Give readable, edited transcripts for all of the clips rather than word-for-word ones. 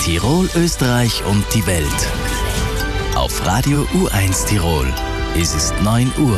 Tirol, Österreich und die Welt. Auf Radio U1 Tirol. Es ist 9 Uhr.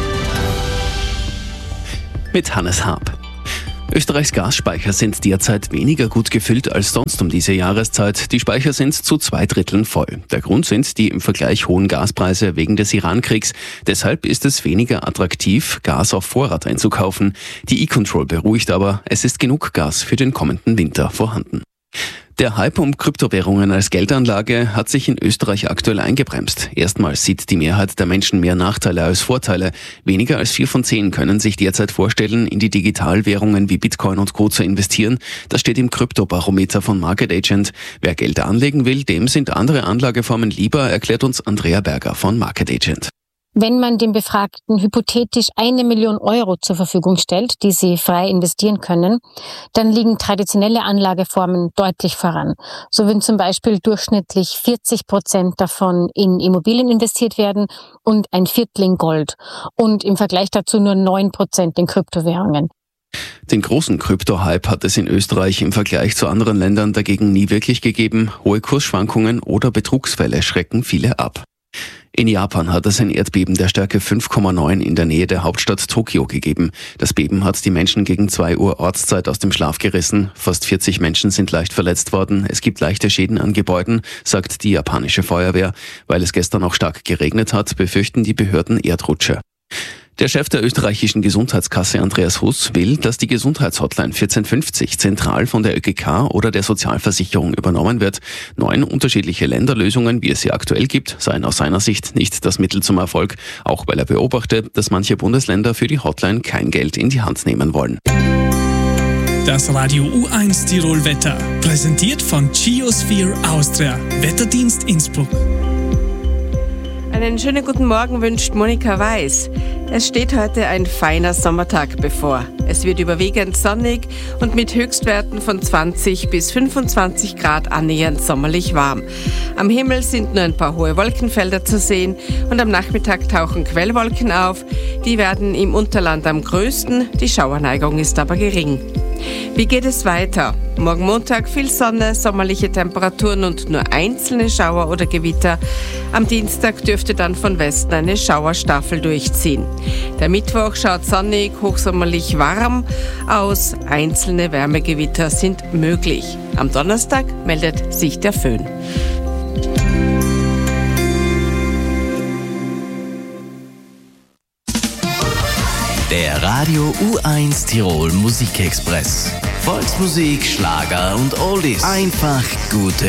Mit Hannes Haab. Österreichs Gasspeicher sind derzeit weniger gut gefüllt als sonst um diese Jahreszeit. Die Speicher sind zu 2/3 voll. Der Grund sind die im Vergleich hohen Gaspreise wegen des Irankriegs. Deshalb ist es weniger attraktiv, Gas auf Vorrat einzukaufen. Die E-Control beruhigt aber, es ist genug Gas für den kommenden Winter vorhanden. Der Hype um Kryptowährungen als Geldanlage hat sich in Österreich aktuell eingebremst. Erstmals sieht die Mehrheit der Menschen mehr Nachteile als Vorteile. Weniger als 4 von 10 können sich derzeit vorstellen, in die Digitalwährungen wie Bitcoin und Co. zu investieren. Das steht im Kryptobarometer von Market Agent. Wer Geld anlegen will, dem sind andere Anlageformen lieber, erklärt uns Andrea Berger von Market Agent. Wenn man den Befragten hypothetisch 1 Million Euro zur Verfügung stellt, die sie frei investieren können, dann liegen traditionelle Anlageformen deutlich voran. So würden zum Beispiel durchschnittlich 40% davon in Immobilien investiert werden und 1/4 in Gold. Und im Vergleich dazu nur 9% in Kryptowährungen. Den großen Krypto-Hype hat es in Österreich im Vergleich zu anderen Ländern dagegen nie wirklich gegeben. Hohe Kursschwankungen oder Betrugsfälle schrecken viele ab. In Japan hat es ein Erdbeben der Stärke 5,9 in der Nähe der Hauptstadt Tokio gegeben. Das Beben hat die Menschen gegen 2 Uhr Ortszeit aus dem Schlaf gerissen. Fast 40 Menschen sind leicht verletzt worden. Es gibt leichte Schäden an Gebäuden, sagt die japanische Feuerwehr. Weil es gestern auch stark geregnet hat, befürchten die Behörden Erdrutsche. Der Chef der österreichischen Gesundheitskasse Andreas Huss will, dass die Gesundheitshotline 1450 zentral von der ÖGK oder der Sozialversicherung übernommen wird. 9 unterschiedliche Länderlösungen, wie es sie aktuell gibt, seien aus seiner Sicht nicht das Mittel zum Erfolg, auch weil er beobachtet, dass manche Bundesländer für die Hotline kein Geld in die Hand nehmen wollen. Das Radio U1 Tirol Wetter, präsentiert von Geosphere Austria, Wetterdienst Innsbruck. Einen schönen guten Morgen wünscht Monika Weiß. Es steht heute ein feiner Sommertag bevor. Es wird überwiegend sonnig und mit Höchstwerten von 20 bis 25 Grad annähernd sommerlich warm. Am Himmel sind nur ein paar hohe Wolkenfelder zu sehen und am Nachmittag tauchen Quellwolken auf. Die werden im Unterland am größten, die Schauerneigung ist aber gering. Wie geht es weiter? Morgen Montag viel Sonne, sommerliche Temperaturen und nur einzelne Schauer oder Gewitter. Am Dienstag dürfte dann von Westen eine Schauerstaffel durchziehen. Der Mittwoch schaut sonnig, hochsommerlich warm aus. Einzelne Wärmegewitter sind möglich. Am Donnerstag meldet sich der Föhn. Der Radio U1 Tirol Musikexpress. Volksmusik, Schlager und Oldies. Einfach gute